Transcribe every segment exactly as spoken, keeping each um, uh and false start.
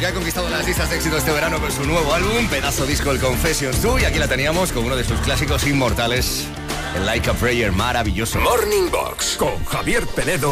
que ha conquistado las listas de éxito este verano con su nuevo álbum, pedazo disco, el Confessions dos, y aquí la teníamos con uno de sus clásicos inmortales, el Like a Prayer, maravilloso. Morning Box con Javier Penedo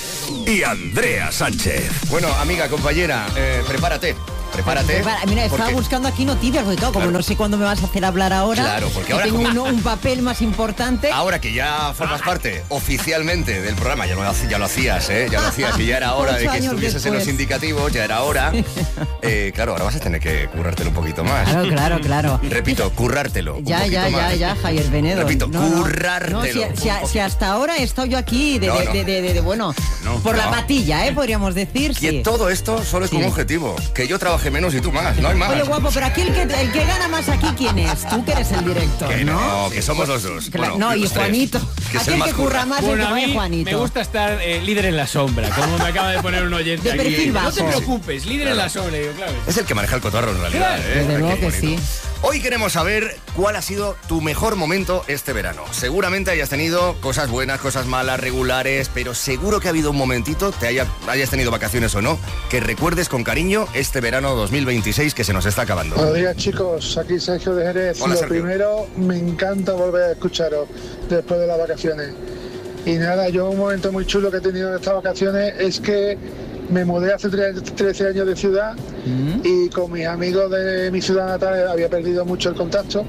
y Andrea Sánchez. Bueno, amiga, compañera, eh, prepárate. Prepárate. Prepara, mira, estaba porque... buscando aquí noticias, porque claro, como claro. no sé cuándo me vas a hacer hablar ahora. Claro, porque ahora tengo como... un, un papel más importante. Ahora que ya formas parte oficialmente del programa, ya lo, ya lo hacías, ¿eh? Ya lo hacías, y ya era hora de que estuvieses después en los indicativos, ya era hora. Eh, claro, ahora vas a tener que currártelo un poquito más. Claro, claro, claro. Repito, currártelo. Ya, un ya, más. ya, ya, Javier Penedo. Repito, no, no, currártelo. No, si, si, si hasta ahora he estado yo aquí de, no, de, no. de, de, de, de bueno, no, por no. la patilla, ¿eh? Podríamos decir. Y sí. todo esto solo es sí. un objetivo, que yo trabaje menos y tú más, no hay más. Oye, guapo, pero aquí el que, el que gana más aquí, ¿quién es? Tú que eres el director, que no, ¿no? que somos los dos. Claro, Bueno, no, y los tres. Juanito. Que es Aquí el el más que curra más Bueno, es a el que mí Juanito. me gusta estar eh, líder en la sombra, como me acaba de poner un oyente De perfil aquí. bajo. No te preocupes, líder Claro. en la sombra, digo, claro. Es el que maneja el cotarro en realidad, Claro, ¿eh? desde Qué luego que bonito. sí. Hoy queremos saber cuál ha sido tu mejor momento este verano. Seguramente hayas tenido cosas buenas, cosas malas, regulares, pero seguro que ha habido un momentito, te haya, hayas tenido vacaciones o no, que recuerdes con cariño este verano dos mil veintiséis que se nos está acabando. Buenos días, chicos, aquí Sergio de Jerez. Hola, Lo Sergio. primero, me encanta volver a escucharos después de las vacaciones. Y nada, yo un momento muy chulo que he tenido en estas vacaciones es que me mudé hace trece años de ciudad ¿Mm? y con mis amigos de mi ciudad natal había perdido mucho el contacto,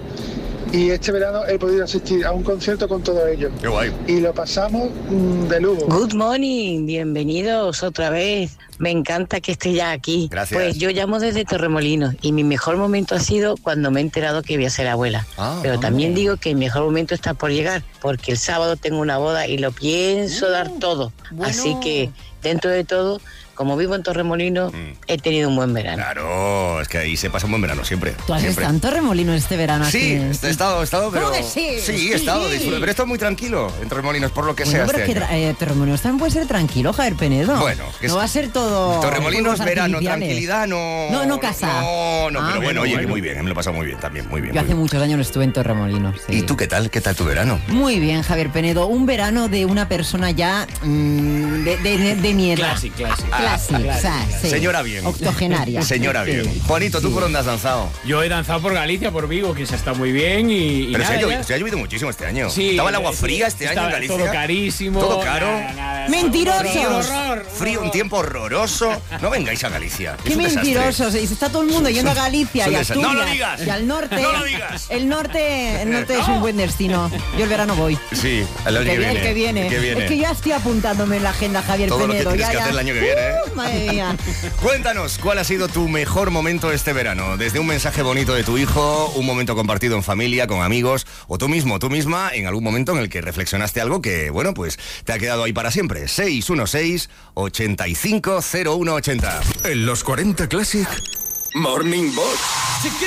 y este verano he podido asistir a un concierto con todos ellos. Qué guay. Y lo pasamos mmm, de lujo. Good morning, bienvenidos otra vez. Me encanta que esté ya aquí. Gracias. Pues yo llamo desde Torremolinos y mi mejor momento ha sido cuando me he enterado que voy a ser abuela. Ah, Pero hombre. también digo que mi mejor momento está por llegar, porque el sábado tengo una boda y lo pienso dar todo. bueno. Así que, dentro de todo, como vivo en Torremolinos, Mm. he tenido un buen verano. Claro, es que ahí se pasa un buen verano siempre. ¿Tú has siempre. estado en Torremolinos este verano? Sí, aquí? he estado, he estado, pero... ¿Cómo que sí? Sí, he estado, Sí. disfruto, pero he estado muy tranquilo en Torremolinos, por lo que Bueno, sea pero este es que año. tra- eh, Torremolinos también puede ser tranquilo, Javier Penedo. Bueno, que no es- va a ser todo. Torremolinos, fuegos verano, artificiales. tranquilidad, no... No, no casa. No, no, Ah, pero bueno, bueno, oye, que bueno. muy bien, me lo he pasado muy bien también, muy bien. Yo muy hace bien. muchos años estuve en Torremolinos. sí. ¿Y tú qué tal? ¿Qué tal tu verano? Muy bien, Javier Penedo. Un verano de una persona ya mmm, de, de, de mi edad. Clásico, clásico. Clásico, Ah, o sea, sí. Señora bien. Octogenaria. Señora Sí. bien. Juanito, ¿tú por dónde has danzado? Yo he danzado por Galicia, por Vigo, que se está muy bien y, y Pero se nada, ha, llovido, ya. se ha llovido muchísimo este año. Sí, ¿Estaba el agua eh, fría este año estaba en Galicia? todo carísimo. ¿Todo caro? Nada, nada, Mentirosos. Horror, horror, Frío, un horror. tiempo horroroso. No vengáis a Galicia. Qué es un desastre. mentirosos. Y se está todo el mundo yendo a Galicia son y a desastres. Asturias ¡No lo digas! y al norte. ¡No lo digas! El norte, el norte es un buen destino. Yo el verano voy. Sí, el año El que viene. el que viene. El que viene. Es que ya estoy apuntándome en la agenda, Javier Todo lo que Penedo. tienes ya, que ya. hacer el año que viene, ¿eh? Uh, madre mía. Cuéntanos, ¿cuál ha sido tu mejor momento este verano? Desde un mensaje bonito de tu hijo, un momento compartido en familia, con amigos, o tú mismo, tú misma, en algún momento en el que reflexionaste algo que, bueno, pues te ha quedado ahí para siempre. seis uno seis, ochenta y cinco, cero uno ochenta. En los cuarenta Classic, Morning Box.